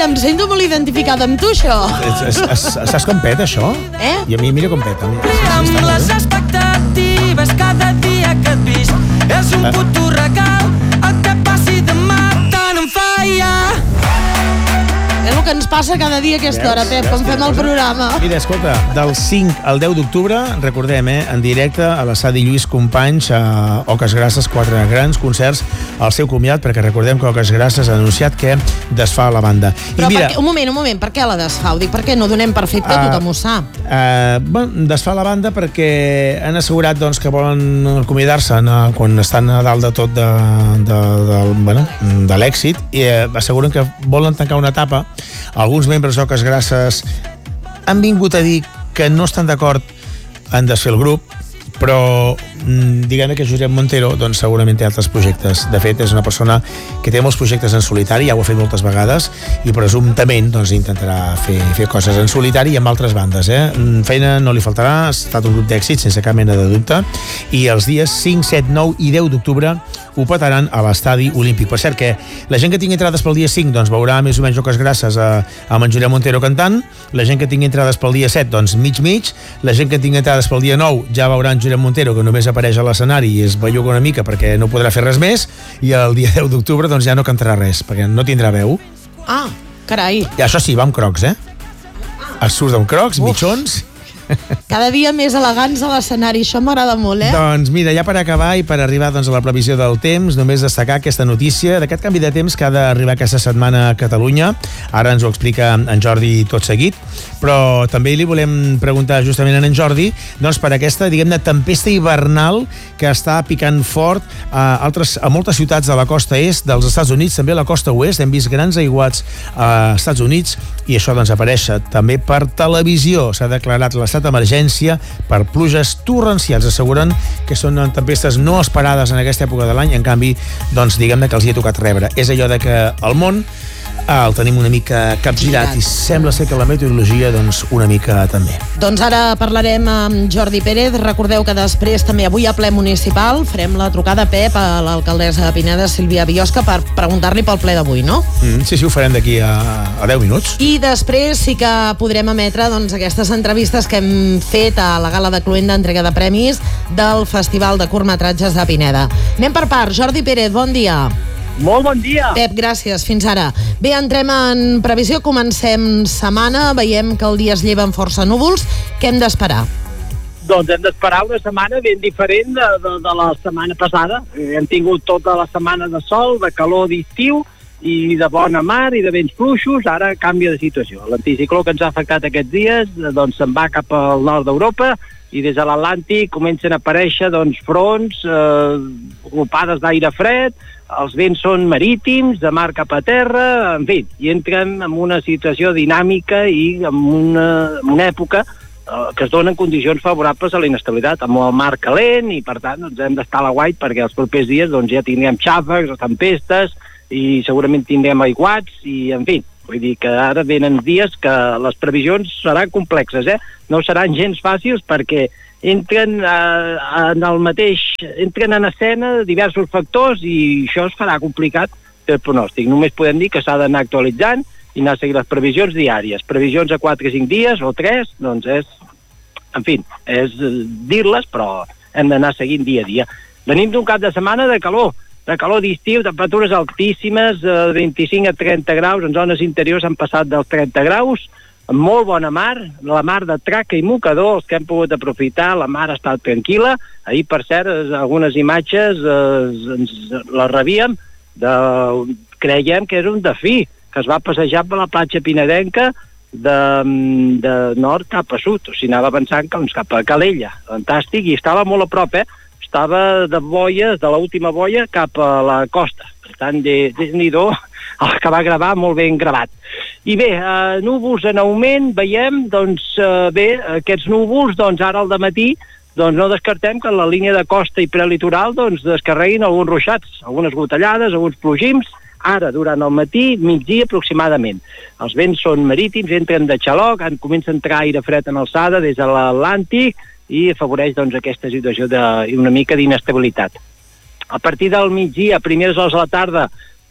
em sento molt identificada amb tu, això. Saps com peta, això? I a mi, mira com peta. Amb les expectatives cada dia que et visc és un puto regal, el que passi demà tant em falla. És el que ens passa cada dia a aquesta hora, Pep, com fem el programa. Mira, escolta, del 5 al 10 d'octubre, recordem, en directe a l'estadi Lluís Companys, a Oques Grasses, 4 grans concerts al seu comiat, perquè recordem que Oques Grasses ha anunciat que desfà la banda. Però mira, un moment, per què la desfà? Ho dic perquè no donem per fet que tothom ho sap. Desfà la banda perquè han assegurat que volen acomiadar-se quan estan a dalt de tot de l'èxit, i asseguren que volen tancar una etapa. Alguns membres d'Oques Grasses han vingut a dir que no estan d'acord en desfer el grup, però diguem que Josep Montero segurament té altres projectes. De fet, és una persona que té molts projectes en solitari, ja ho ha fet moltes vegades, i presumptament intentarà fer coses en solitari i amb altres bandes. Feina no li faltarà, ha estat un grup d'èxit sense cap mena de dubte, i els dies 5, 7, 9 i 10 d'octubre ho petaran a l'estadi Olímpic. Per cert, que la gent que tingui entrades pel dia 5 veurà més o menys Oques Grasses amb en Josep Montero cantant, la gent que tingui entrades pel dia 7 mig, la gent que tingui entrades pel dia 9 ja veurà en Josep Montero, que només apareix a l'escenari i es belluga una mica perquè no podrà fer res més, i el dia 10 d'octubre ja no cantarà res, perquè no tindrà veu. Ah, carai. I això sí, va amb crocs, Es surt amb crocs, mitjons. Cada dia més elegants a l'escenari, això m'agrada molt, Doncs mira, ja per acabar i per arribar a la previsió del temps, només destacar aquesta notícia d'aquest canvi de temps que ha d'arribar aquesta setmana a Catalunya. Ara ens ho explica en Jordi tot seguit, però també li volem preguntar justament a en Jordi per aquesta, diguem-ne, tempesta hivernal que està picant fort a moltes ciutats de la costa est dels Estats Units, també a la costa oest. Hem vist grans aiguats als Estats Units i això apareix també per televisió. S'ha declarat l'estat d'emergència per pluges torrencials. Asseguren que són tempestes no esperades en aquesta època de l'any, en canvi, diguem-ne que els hi ha tocat rebre. És allò de que el món el tenim una mica capgirat i sembla ser que la meteorologia una mica també. Doncs ara parlarem amb Jordi Pérez. Recordeu que després també avui a ple municipal farem la trucada, Pep, a l'alcaldessa de Pineda, Sílvia Biosca, per preguntar-li pel ple d'avui, no? Sí, ho farem d'aquí a 10 minuts. I després sí que podrem emetre aquestes entrevistes que hem fet a la gala de cloenda d'entrega de premis del Festival de Curtmetratges de Pineda. Anem per part. Jordi Pérez, bon dia. Molt bon dia. Pep, gràcies. Fins ara. Bé, entrem en previsió. Comencem setmana. Veiem que el dia es lleva amb força núvols. Què hem d'esperar? Doncs hem d'esperar una setmana ben diferent de la setmana passada. Hem tingut tota la setmana de sol, de calor d'estiu i de bona mar i de vents fluixos. Ara canvia de situació. L'anticicló que ens ha afectat aquests dies se'n va cap al nord d'Europa i des de l'Atlàntic comencen a aparèixer fronts, glopades d'aire fred, els vents són marítims, de mar cap a terra, en fi, i entrem en una situació dinàmica i en una època que es donen condicions favorables a la inestabilitat, amb el mar calent, i per tant hem d'estar a l'aguait perquè els propers dies ja tindrem xàfecs, tempestes, i segurament tindrem aiguats, i en fi, vull dir que ara venen dies que les previsions seran complexes, no seran gens fàcils perquè entren en escena diversos factors i això es farà complicat el pronòstic. Només podem dir que s'ha d'anar actualitzant i anar a seguir les previsions diàries. Previsions a 4 o 5 dies o 3, doncs és dir-les, però hem d'anar seguint dia a dia. Venim d'un cap de setmana de calor d'estiu, temperatures altíssimes, 25 a 30 graus, en zones interiors han passat dels 30 graus, amb molt bona mar, la mar de Traca i Mocador, els que hem pogut aprofitar, la mar ha estat tranquil·la. Ahir, per cert, algunes imatges ens les rebíem, creiem que era un dafí, que es va passejar per la platja pinedenca de nord cap a sud, o sigui, anava avançant cap a Calella, fantàstic, i estava molt a prop, estava de boia, de l'última boia, cap a la costa. Per tant, Déu-n'hi-do, el que va gravar, molt ben gravat. I bé, núvols en augment, veiem, aquests núvols, ara al dematí, no descartem que en la línia de costa i prelitoral descarreguin alguns ruixats, algunes gotellades, alguns plogims, ara, durant el matí, migdia aproximadament. Els vents són marítims, entren de xaloc, comença a entrar aire fred en alçada des de l'Atlàntic, i afavoreix aquesta situació d'una mica d'inestabilitat. A partir del migdia, a primeres hores de la tarda,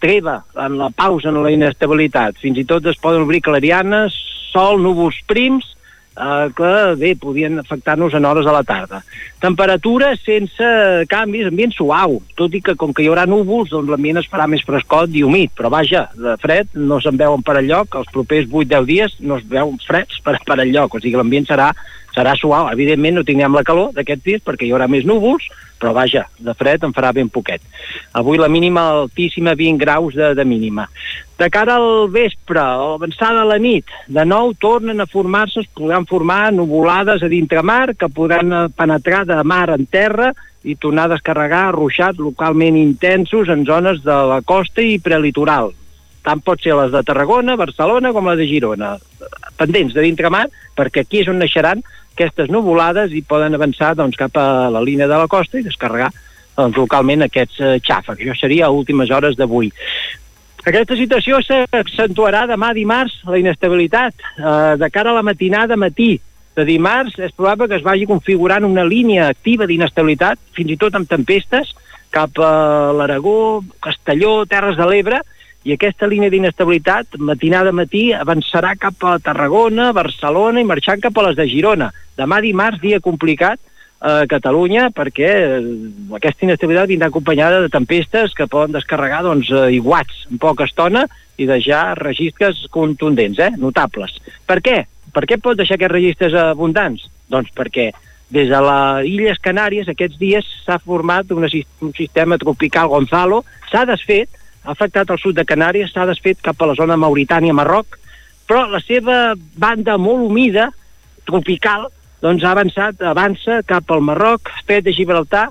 treva, en la pausa, en la inestabilitat. Fins i tot es poden obrir clarianes, sol, núvols prims, que bé, podien afectar-nos en hores de la tarda. Temperatura sense canvis, ambient suau, tot i que com que hi haurà núvols, doncs l'ambient es farà més frescot i humit, però vaja, de fred no se'n veuen per enlloc, els propers 8-10 dies no es veuen freds per enlloc, o sigui que l'ambient serà suau. Evidentment no tindrem la calor d'aquests dies perquè hi haurà més núvols, però vaja, de fred en farà ben poquet. Avui la mínima altíssima, 20 graus de mínima. De cara al vespre, a l'avançada a la nit, de nou tornen a formar-se, es podran formar nuvolades a d'intramar que podran penetrar de mar en terra i tornar a descarregar ruixats localment intensos en zones de la costa i prelitoral. Tant pot ser les de Tarragona, Barcelona com les de Girona. Pendents de d'intramar, perquè aquí és on naixeran aquestes nuvolades i poden avançar doncs, cap a la línia de la costa i descarregar doncs, localment aquests xàfecs. Això seria a últimes hores d'avui. Aquesta situació s'accentuarà demà dimarts, la inestabilitat. De cara a la matinada matí de dimarts és probable que es vagi configurant una línia activa d'inestabilitat, fins i tot amb tempestes, cap a l'Aragó, Castelló, Terres de l'Ebre, i aquesta línia d'inestabilitat, matinada matí, avançarà cap a Tarragona, Barcelona i marxant cap a les de Girona. Demà dimarts, dia complicat a Catalunya, perquè aquesta inestabilitat vindrà acompanyada de tempestes que poden descarregar iguats en poca estona i deixar registres contundents, notables. Per què? Per què pot deixar aquests registres abundants? Doncs perquè des de les Illes Canàries aquests dies s'ha format un sistema tropical Gonzalo, s'ha desfet, ha afectat el sud de Canàries, s'ha desfet cap a la zona Mauritània-Marroc, però la seva banda molt humida, tropical, doncs avança cap al Marroc, Estret de Gibraltar,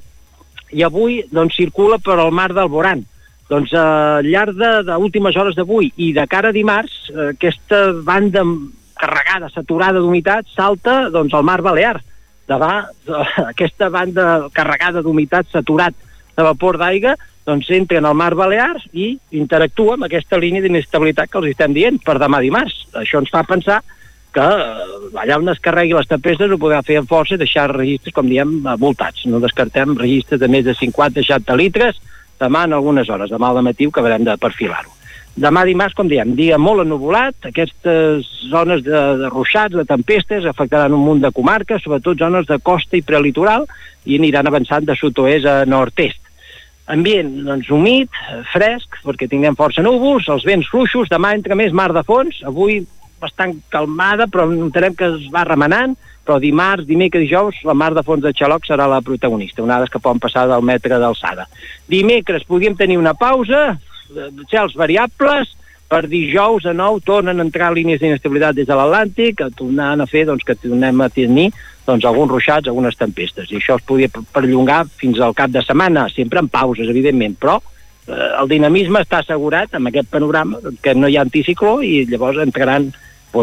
i avui circula per al mar d'Alborán. Doncs al llarg d'últimes hores d'avui i de cara a dimarts, aquesta banda carregada, saturada d'humitat, salta al mar Balear. Davant aquesta banda carregada d'humitat, saturat de vapor d'aigua, entra en el mar Balear i interactua amb aquesta línia d'inestabilitat que els estem dient per demà dimarts. Això ens fa pensar que allà on es carregui les tempestes ho podrà fer amb força i deixar registres, com diem, voltats. No descartem registres de més de 50-60 litres demà en algunes hores. Demà al matí ho acabarem de perfilar-ho. Demà dimarts, com diem, dia molt ennuvolat, aquestes zones de ruixats, de tempestes, afectaran un munt de comarques, sobretot zones de costa i prelitoral, i aniran avançant de sud-oest a nord-est. Ambient, humit, fresc, perquè tinguem força núvols, els vents fluixos, demà entra més mar de fons, avui bastant calmada, però notarem que es va remenant, però dimarts, dimecres i dijous, la mar de fons de Xaloc serà la protagonista, onades que poden passar del metre d'alçada. Dimecres podríem tenir una pausa, cels variables, per dijous de nou tornen a entrar línies d'inestabilitat des de l'Atlàntic, tornant a fer que tornem a tenir alguns ruixats, algunes tempestes, i això es podria perllongar fins al cap de setmana, sempre en pauses, evidentment, però el dinamisme està assegurat amb aquest panorama, que no hi ha anticicló i llavors entraran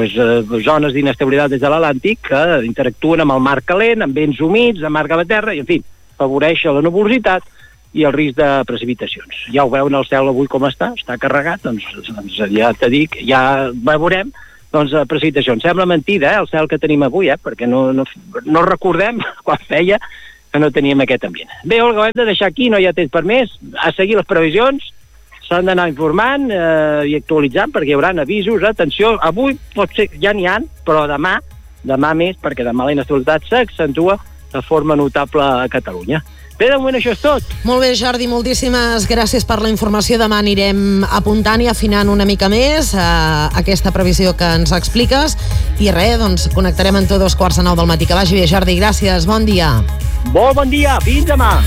zones d'inestabilitat des de l'Atlàntic que interactuen amb el mar calent, amb vents humits, amb mar de terra, i en fi, afavoreix la nuvolositat i el risc de precipitacions. Ja ho veuen el cel avui com està carregat, doncs ja te dic, ja veurem precipitacions. Sembla mentida, el cel que tenim avui, perquè no recordem quan feia que no teníem aquest ambient. Bé, Olga, ho hem de deixar aquí, no hi ha temps per més, a seguir les previsions, s'han d'anar informant i actualitzant perquè hi haurà avisos, atenció, avui pot ser, ja n'hi ha, però demà més, perquè demà la inestabilitat s'accentua de forma notable a Catalunya. Bé, de moment això és tot. Molt bé, Jordi, moltíssimes gràcies per la informació. Demà anirem apuntant i afinant una mica més aquesta previsió que ens expliques. I res, connectarem en tu 2:45 del matí. Que vagi bé, Jordi, gràcies, bon dia. Bon dia, fins demà.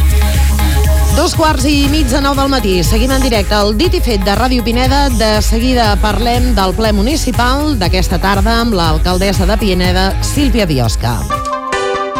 2:45 del matí. Seguim en directe al Dit i Fet de Ràdio Pineda. De seguida parlem del ple municipal d'aquesta tarda amb l'alcaldessa de Pineda, Sílvia Biosca.